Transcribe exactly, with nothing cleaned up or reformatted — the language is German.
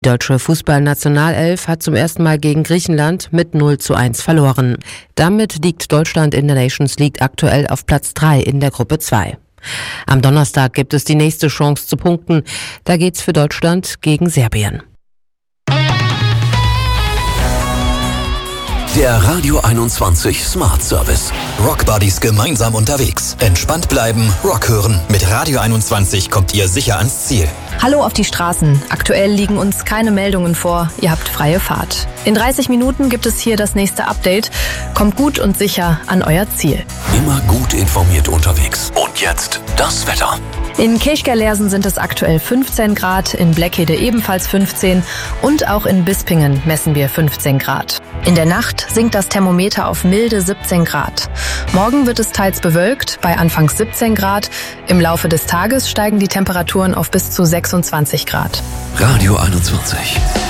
Die deutsche Fußballnationalelf hat zum ersten Mal gegen Griechenland mit null zu eins verloren. Damit liegt Deutschland in der Nations League aktuell auf Platz drei in der Gruppe zwei. Am Donnerstag gibt es die nächste Chance zu punkten. Da geht's für Deutschland gegen Serbien. Der Radio einundzwanzig Smart Service. Rock Buddies gemeinsam unterwegs. Entspannt bleiben, Rock hören. Mit Radio einundzwanzig kommt ihr sicher ans Ziel. Hallo auf die Straßen. Aktuell liegen uns keine Meldungen vor. Ihr habt freie Fahrt. In dreißig Minuten gibt es hier das nächste Update. Kommt gut und sicher an euer Ziel. Immer gut informiert unterwegs. Und jetzt das Wetter. In Kirchgerlersen sind es aktuell fünfzehn Grad, in Bleckhede ebenfalls fünfzehn und auch in Bispingen messen wir fünfzehn Grad. In der Nacht sinkt das Thermometer auf milde siebzehn Grad. Morgen wird es teils bewölkt, bei anfangs siebzehn Grad. Im Laufe des Tages steigen die Temperaturen auf bis zu sechsundzwanzig Grad. Radio einundzwanzig.